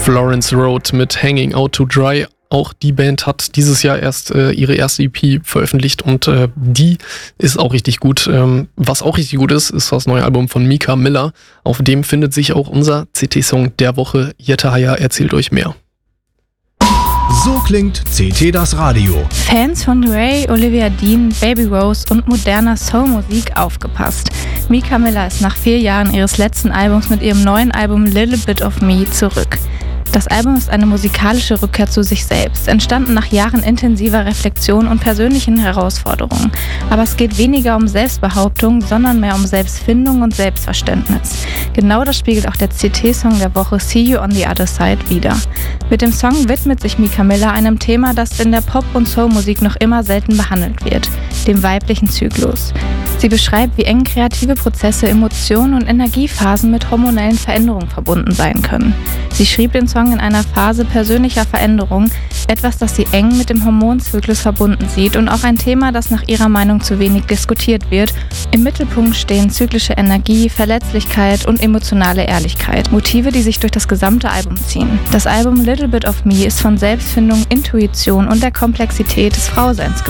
Florence Road mit Hanging Out to Dry. Auch die Band hat dieses Jahr erst ihre erste EP veröffentlicht und die ist auch richtig gut. Was auch richtig gut ist das neue Album von Mika Miller. Auf dem findet sich auch unser CT-Song der Woche. Jette Haya erzählt euch mehr. So klingt CT das Radio. Fans von Ray, Olivia Dean, Baby Rose und moderner Soul-Musik aufgepasst. Mika Miller ist nach 4 Jahren ihres letzten Albums mit ihrem neuen Album Little Bit of Me zurück. Das Album ist eine musikalische Rückkehr zu sich selbst, entstanden nach Jahren intensiver Reflexion und persönlichen Herausforderungen. Aber es geht weniger um Selbstbehauptung, sondern mehr um Selbstfindung und Selbstverständnis. Genau das spiegelt auch der CT-Song der Woche See You on the Other Side wider. Mit dem Song widmet sich Mika Miller einem Thema, das in der Pop- und Soul-Musik noch immer selten behandelt wird, dem weiblichen Zyklus. Sie beschreibt, wie eng kreative Prozesse, Emotionen und Energiephasen mit hormonellen Veränderungen verbunden sein können. Sie schrieb den Song in einer Phase persönlicher Veränderung, etwas, das sie eng mit dem Hormonzyklus verbunden sieht und auch ein Thema, das nach ihrer Meinung zu wenig diskutiert wird. Im Mittelpunkt stehen zyklische Energie, Verletzlichkeit und emotionale Ehrlichkeit, Motive, die sich durch das gesamte Album ziehen. Das Album Little Bit of Me ist von Selbstfindung, Intuition und der Komplexität des Frauseins geprägt.